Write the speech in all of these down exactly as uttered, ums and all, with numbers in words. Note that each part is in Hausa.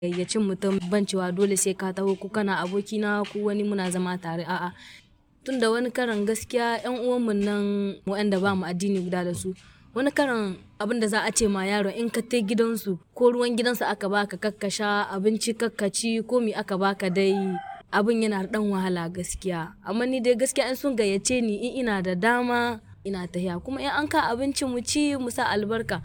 gayyacin mutum ban cewa dole sai ka taho ko kana abokina ko wani muna zama tare a'a. Tunda wani karan gaskiya yan uwanmu nan waɗanda ba mu addini guda da su wani karan abin da za a ce ma yaro in ka tai gidansu ko ruwan gidansu aka baka kakkasha abinci kakkaci ko mi aka baka dai abin yana dan wahala gaskiya. Amma ni dai gaskiya in sun gayyace ni in ina da dama ina tahiya kuma in an ka abinci mu ci mu sa albarka.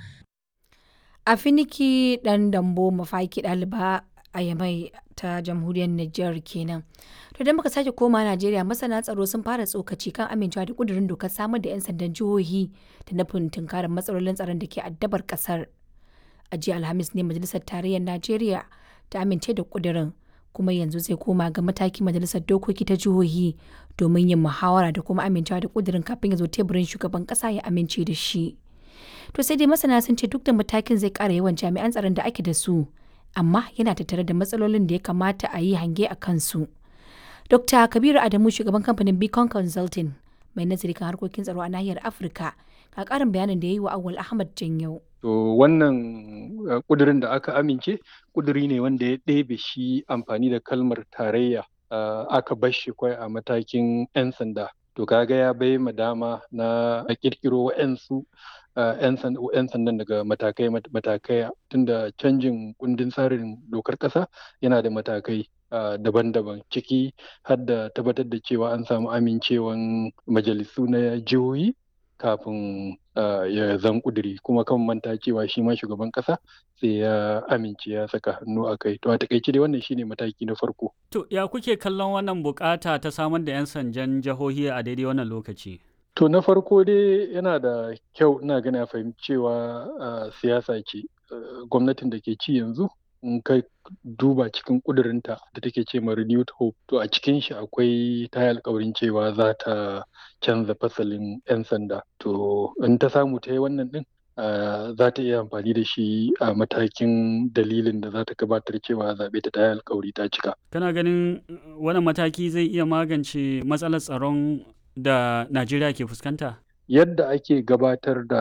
Afiniki dan dambo mafaki ɗaliba a Yamai ta jamhuriyar Nijar kenan. To idan muka sake koma Najeriya masana tsaro sun fara tsokaci kan amincewa da kudurin dokar samar da 'yan sandan jihohi da nufin tunkarar matsalolin tsaron da ke addabar kasar. A jiya Alhamis ne Majalisar Tarayyar Najeriya ta amince da kudirin kuma yanzu zai koma ga matakin Majalisar Dokoki ta jihohi domin yin muhawara da kuma amincewa da kudirin kafin ya zo teburin shugaban kasa ya amince da shi. To sai dai masana sun ce duk da matakin zai ƙara yawan jami'an tsaron da ake da su, amma yana tattare da matsalolin da ya kamata a yi hange a kansu. Dokta Kabiru Adamu shugaban kamfanin Beacon Consulting mai nazari kan harkokin tsaro a nahiyar Afirka ga ƙarin bayanin da ya yi wa Awal Ahmad Janyau. To wannan ƙudurin da aka amince ƙuduri ne wanda ya ɗebe shi amfani da kalmar tarayya aka bar shi kwai a matakin 'yan sanda. To kaga ya bai ma dama na ƙirƙiro wa'yansu 'yan sandan daga matakai matakai tunda canjin kundin tsarin dokar ƙasa yana da matakai daban-daban ciki har da tabbatar da cewa an samu amincewan majalisu na jihohi kafin ya zan kuduri kuma kan manta cewa shi ma shugaban ƙasa sai ya amince ya saka hannu a kai. To a takaice dai wannan shine mataki na farko. To ya kuke kallon wannan bukata ta samar da 'yan sandan jihohi a daidai wannan lokaci? To na farko dai yana da kyau ina gani a fahimci cewa siyasa ce gwamnatin da ke ci yanzu in kai duba cikin kudurinta da take ce ma renewed hope to a cikin shi akwai ta alkawarin cewa za ta canza fasalin 'yan sanda to in ta samu ta yi wannan din za ta iya amfani da shi a matakin dalilin da za ta gabatar cewa zaɓe ta ta yi alkawari ta cika. Kana ganin wannan mataki zai iya magance matsalar tsaron da Najeriya ke fuskanta? Yadda ake gabatar da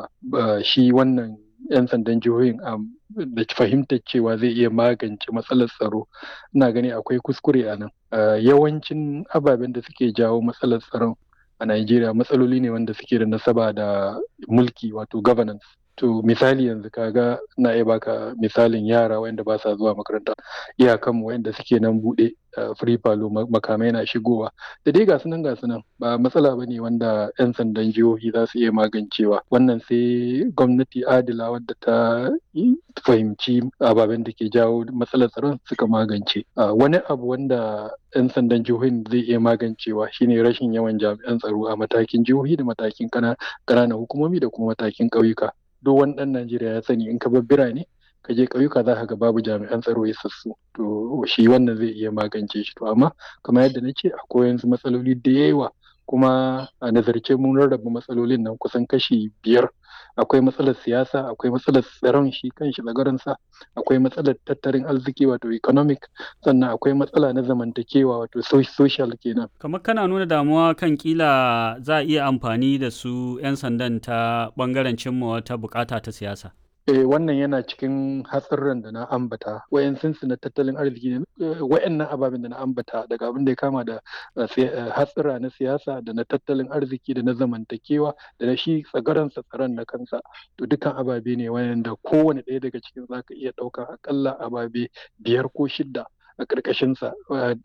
shi wannan 'yan sandan jihohin da fahimtar cewa zai iya magance matsalar tsaro ina gani akwai kuskure a nan. Yawancin ababen da suke jawo matsalar tsaron a Najeriya matsaloli ne wanda suke da nasaba da mulki wato governance. To misali yanzu kaga na iya baka misalin yara wanda ba sa zuwa makaranta iyakanmu wanda suke nan buɗe free palo makamai na shigowa da dai gasu nan gasu nan ba matsala ba ne wanda 'yan sandan jihohi za su iya magancewa wannan sai gwamnati adila wadda ta fahimci ababen da ke jawo matsalar tsaron suka magance. Wani abu wanda 'yan sandan jihohin zai iya magancewa shine rashin yawan jami'an tsaro a matakin jihohi da matakin ƙananan hukumomi da kuma matakin ƙauyuka. Duk wani ɗan Najeriya ya sani in ka bar birane ka je ƙauyuka za ka ga babu jami'an tsaro isassu to shi wannan zai iya magance shi to amma kamar yadda na ce akwai yanzu matsaloli da yawa kuma a nazarce mun rarraba matsalolin nan kusan kashi biyar akwai matsalar siyasa akwai matsalar tsaron shi kan shi sa akwai matsalar tattalin arziki wato economic sannan akwai matsala na zamantakewa wato social kenan. Kamar kana nuna damuwa kan kila za a iya amfani da su 'yan sandan ta bangaren cimma wata bukata ta siyasa. Eh, wannan yana cikin hatsarran da na ambata wayansu na tattalin arziki wayannan ababen da na ambata daga abin da ya kama da hatsara na siyasa da na tattalin arziki da na zamantakewa da na shi tsagaransa tsaron na kansa to dukkan ababe ne wayanda kowane ɗaya daga cikin zaka iya ɗauka akalla ababe biyar ko shidda a ƙarƙashinsa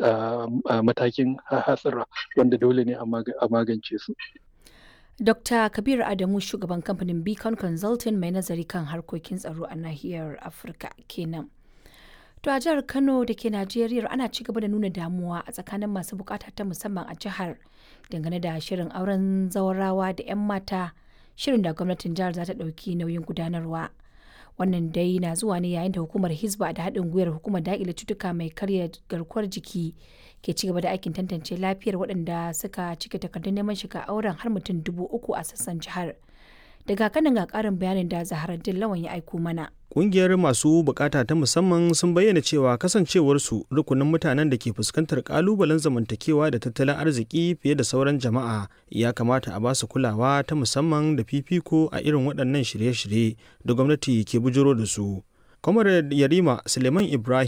a matakin hatsara wanda dole ne a magance su. Dokta Kabiru Adamu shugaban kamfanin Beacon Consulting mai nazari kan harkokin tsaro a nahiyar Afirka kenan. To a jihar Kano da ke Najeriya ana ci gaba da nuna damuwa a tsakanin masu bukata ta musamman a jihar dangane da shirin auren zawarawa da 'yan mata shirin da gwamnatin jihar za ta ɗauki nauyin gudanarwa. Wannan dai na zuwa ne yayin da hukumar Hizba da haɗin gwiwar hukumar daƙile cutuka mai karya garkuwar jiki ke ci gaba da aikin tantance lafiyar waɗanda suka cike takardun neman shiga auren har mutum dubu uku a sassan jihar. Daga kanan ga ƙarin bayanin da Zaharaddin Lawan ya aiko mana. Ƙungiyar masu bukata ta musamman sun bayyana cewa kasancewarsu rukunin mutanen da ke fuskantar ƙalubalen zamantakewa da tattalin arziki fiye da sauran jama'a ya kamata a ba su kulawa ta musamman da fifiko a irin waɗannan shirye-shirye da gwamnati ke bujuro da su. Comrade Yarima Suleiman Ibrahim